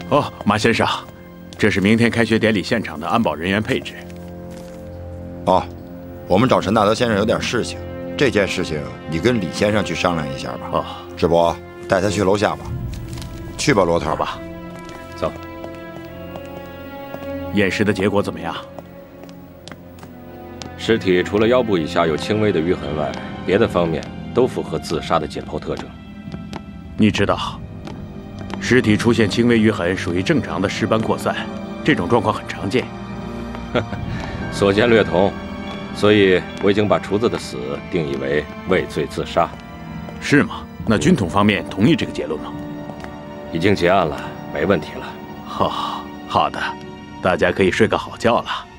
哦，马先生，这是明天开学典礼现场的安保人员配置。 哦，我们找陈大德先生有点事情，这件事情你跟李先生去商量一下吧。 哦， 志博，带他去楼下吧。去吧，罗特。 好吧， 走。 验尸的结果怎么样？ 尸体除了腰部以下有轻微的淤痕外，别的方面都符合自杀的解剖特征。 你知道，尸体出现轻微淤痕属于正常的尸斑扩散，这种状况很常见。 所见略同，所以我已经把厨子的死定义为畏罪自杀。 是吗？那军统方面同意这个结论吗？ 已经结案了，没问题了。 好的，大家可以睡个好觉了。